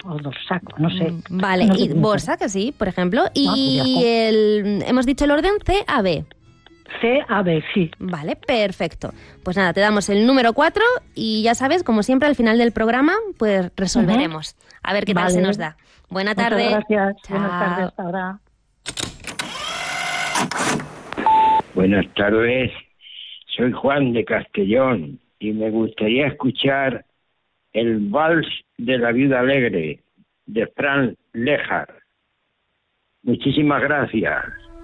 o Dorsac, no sé. Vale, No sé y cómo se Borsa, que sí, por ejemplo. pues ya Y hemos dicho el orden C-A-B. C-A-B, sí. Vale, perfecto. Pues nada, te damos el número 4 y ya sabes, como siempre, al final del programa, pues resolveremos. A ver qué tal se nos da. Buena tarde. Muchas gracias. Chao. Buenas tardes, hasta ahora. Buenas tardes, soy Juan de Castellón y me gustaría escuchar el Vals de la Viuda Alegre de Fran Léjar. Muchísimas gracias.